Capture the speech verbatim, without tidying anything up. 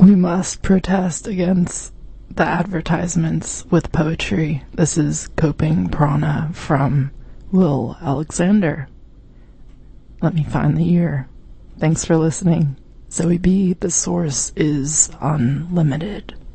We must protest against the advertisements with poetry. This is Coping Prana from Will Alexander. Let me find the year. Thanks for listening. Zoe B, the source is unlimited.